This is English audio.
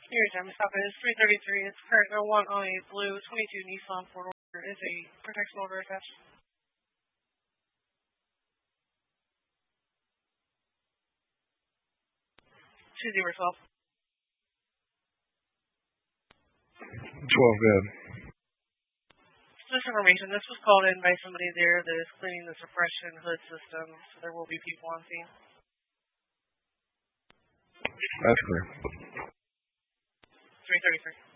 Your time stop is 333. It's current 01 on a blue 22 Nissan Ford order. Is a protection order attached. 2012. 12, good. This information, this was called in by somebody there that is cleaning the suppression hood system, so there will be people on scene. That's clear. 333.